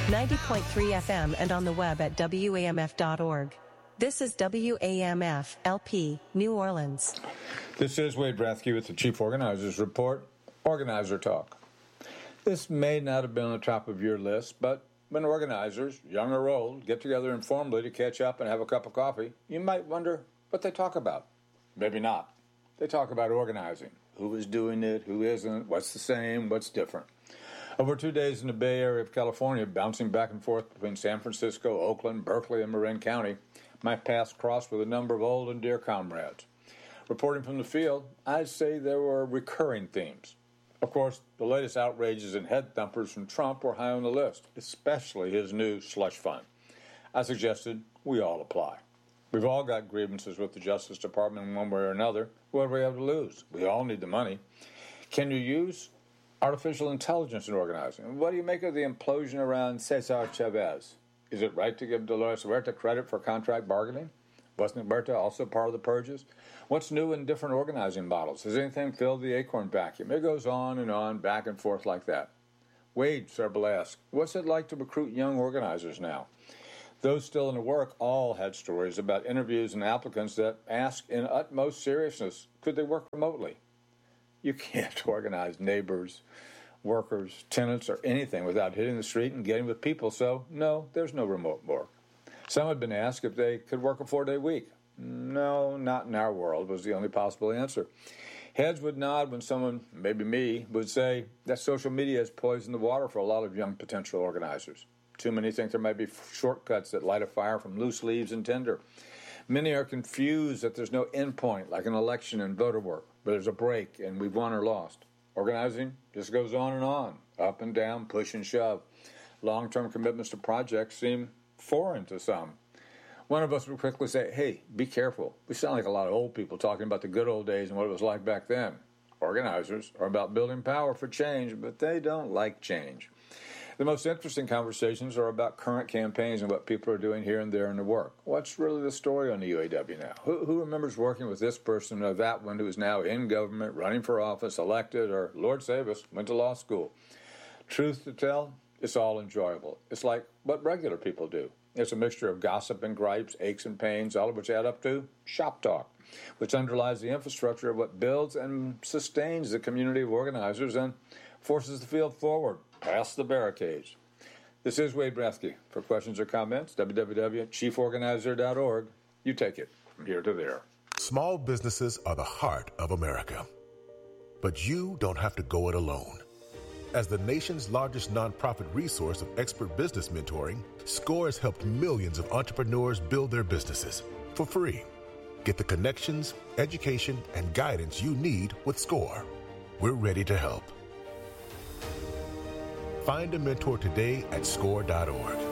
90.3 FM and on the web at WAMF.org. This is WAMF LP, New Orleans. This is Wade Rathke with the Chief Organizers Report, Organizer Talk. This may not have been on the top of your list, but when organizers, young or old, get together informally to catch up and have a cup of coffee, you might wonder what they talk about. Maybe not. They talk about organizing. Who is doing it, who isn't, what's the same, what's different. Over 2 days in the Bay Area of California, bouncing back and forth between San Francisco, Oakland, Berkeley, and Marin County, my paths crossed with a number of old and dear comrades. Reporting from the field, I'd say there were recurring themes. Of course, the latest outrages and head thumpers from Trump were high on the list, especially his new slush fund. I suggested we all apply. We've all got grievances with the Justice Department in one way or another. What do we have to lose? We all need the money. Can you use artificial intelligence in organizing? What do you make of the implosion around Cesar Chavez? Is it right to give Dolores Huerta credit for contract bargaining? Wasn't Huerta also part of the purges? What's new in different organizing models? Has anything filled the acorn vacuum? It goes on, back and forth like that. Wade Serble asked, what's it like to recruit young organizers now? Those still in the work all had stories about interviews and applicants that asked in utmost seriousness, could they work remotely? You can't organize neighbors, workers, tenants, or anything without hitting the street and getting with people, so no, there's no remote work. Some had been asked if they could work a 4-day week. No, not in our world, was the only possible answer. Heads would nod when someone, maybe me, would say that social media has poisoned the water for a lot of young potential organizers. Too many think there might be shortcuts that light a fire from loose leaves and tinder. Many are confused that there's no endpoint, like an election and voter work, but there's a break and we've won or lost. Organizing just goes on and on, up and down, push and shove. Long-term commitments to projects seem foreign to some. One of us would quickly say, hey, be careful. We sound like a lot of old people talking about the good old days and what it was like back then. Organizers are about building power for change, but they don't like change. The most interesting conversations are about current campaigns and what people are doing here and there in the work. What's really the story on the UAW now? Who remembers working with this person or that one who is now in government, running for office, elected, or, Lord save us, went to law school? Truth to tell, it's all enjoyable. It's like what regular people do. It's a mixture of gossip and gripes, aches and pains, all of which add up to shop talk, which underlies the infrastructure of what builds and sustains the community of organizers and forces the field forward, past the barricades. This is Wade Rathke. For questions or comments, www.chieforganizer.org. You take it from here to there. Small businesses are the heart of America. But you don't have to go it alone. As the nation's largest nonprofit resource of expert business mentoring, SCORE has helped millions of entrepreneurs build their businesses for free. Get the connections, education, and guidance you need with SCORE. We're ready to help. Find a mentor today at SCORE.org.